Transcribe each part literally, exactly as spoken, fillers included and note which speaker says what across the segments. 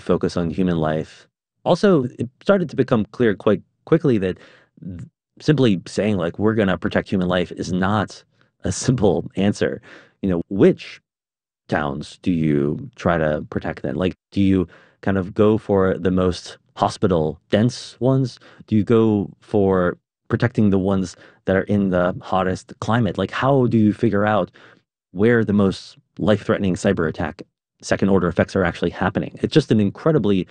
Speaker 1: focus on human life. Also, it started to become clear quite quickly that th- simply saying, like, we're going to protect human life is not a simple answer. You know, which towns do you try to protect then? Like, do you kind of go for the most hospital dense ones? Do you go for protecting the ones that are in the hottest climate? Like, how do you figure out where the most life-threatening cyber attack second order effects are actually happening? It's just an incredibly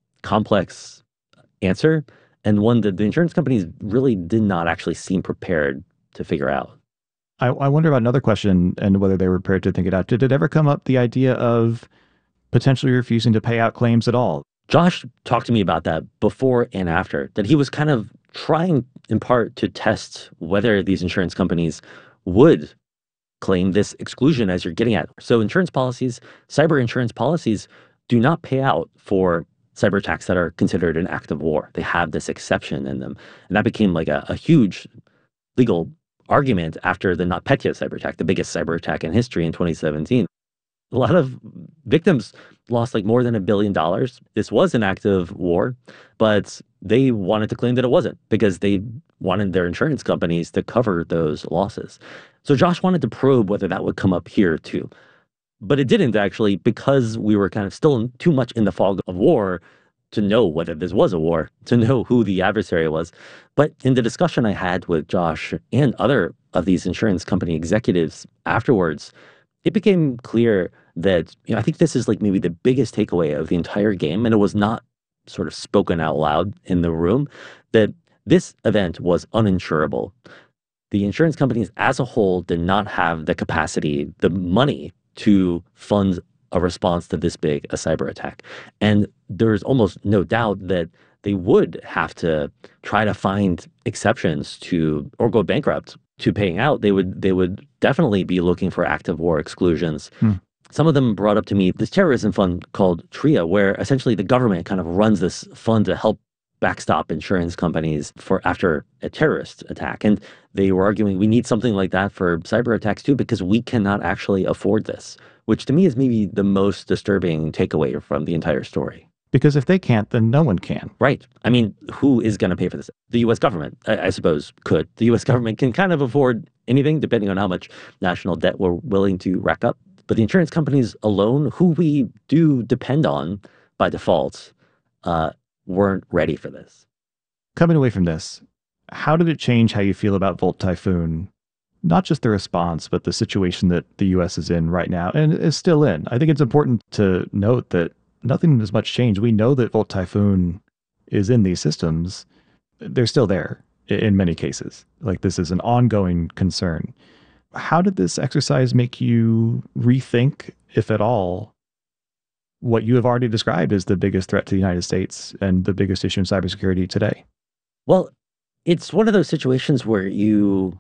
Speaker 1: complex answer, and one that the insurance companies really did not actually seem prepared to figure out.
Speaker 2: I, I wonder about another question and whether they were prepared to think it out. Did it ever come up, the idea of potentially refusing to pay out claims at all?
Speaker 1: Josh talked to me about that before and after, that he was kind of trying in part to test whether these insurance companies would claim this exclusion as you're getting at. So insurance policies, cyber insurance policies do not pay out for cyber attacks that are considered an act of war. They have this exception in them. And that became like a, a huge legal argument after the NotPetya cyber attack, the biggest cyber attack in history in twenty seventeen. A lot of victims lost like more than a billion dollars. This was an act of war, but they wanted to claim that it wasn't because they wanted their insurance companies to cover those losses. So Josh wanted to probe whether that would come up here too. But it didn't actually, because we were kind of still too much in the fog of war to know whether this was a war, to know who the adversary was. But in the discussion I had with Josh and other of these insurance company executives afterwards, it became clear that, you know, I think this is like maybe the biggest takeaway of the entire game, and it was not sort of spoken out loud in the room, that this event was uninsurable. The insurance companies as a whole did not have the capacity, the money to fund a response to this big a cyber attack. And there's almost no doubt that they would have to try to find exceptions to, or go bankrupt to paying out. They would they would definitely be looking for active war exclusions. Hmm. Some of them brought up to me this terrorism fund called TRIA, where essentially the government kind of runs this fund to help backstop insurance companies for after a terrorist attack. And they were arguing we need something like that for cyber attacks too, because we cannot actually afford this, which to me is maybe the most disturbing takeaway from the entire story.
Speaker 2: Because if they can't, then no one can.
Speaker 1: Right. I mean, who is going to pay for this? The U S government, I, I suppose, could. The U S government can kind of afford anything depending on how much national debt we're willing to rack up. But the insurance companies alone, who we do depend on by default, uh, weren't ready for this.
Speaker 2: Coming away from this, how did it change how you feel about Volt Typhoon? Not just the response, but the situation that the U S is in right now and is still in. I think it's important to note that nothing has much changed. We know that Volt Typhoon is in these systems. They're still there in many cases. Like, this is an ongoing concern. How did this exercise make you rethink, if at all, what you have already described as the biggest threat to the United States and the biggest issue in cybersecurity today?
Speaker 1: Well, it's one of those situations where you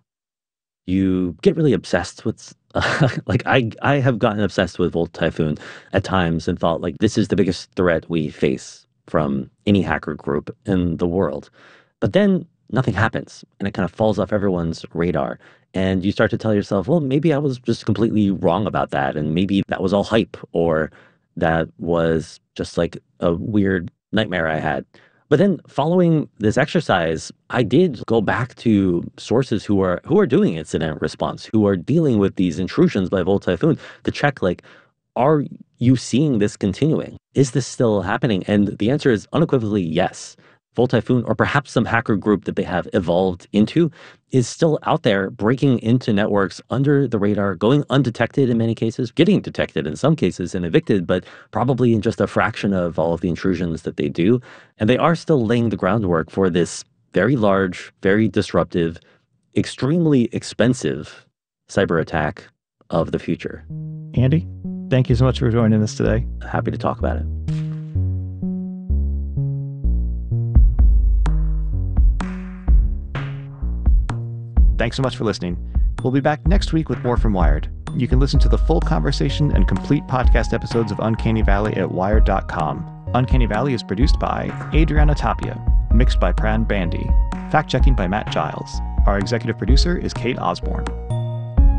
Speaker 1: you get really obsessed with, uh, like I I have gotten obsessed with Volt Typhoon at times and thought, like, this is the biggest threat we face from any hacker group in the world. But then nothing happens and it kind of falls off everyone's radar. And you start to tell yourself, well, maybe I was just completely wrong about that. And maybe that was all hype, or that was just like a weird nightmare I had. But then following this exercise, I did go back to sources who are who are doing incident response, who are dealing with these intrusions by Volt Typhoon, to check, like, are you seeing this continuing? Is this still happening? And the answer is unequivocally yes. Volt Typhoon, or perhaps some hacker group that they have evolved into, is still out there breaking into networks under the radar, going undetected in many cases, getting detected in some cases and evicted, but probably in just a fraction of all of the intrusions that they do. And they are still laying the groundwork for this very large, very disruptive, extremely expensive cyber attack of the future.
Speaker 2: Andy, thank you so much for joining us today.
Speaker 1: Happy to talk about it.
Speaker 2: Thanks so much for listening. We'll be back next week with more from Wired. You can listen to the full conversation and complete podcast episodes of Uncanny Valley at wired dot com. Uncanny Valley is produced by Adriana Tapia, mixed by Pran Bandy, fact-checking by Matt Giles. Our executive producer is Kate Osborne.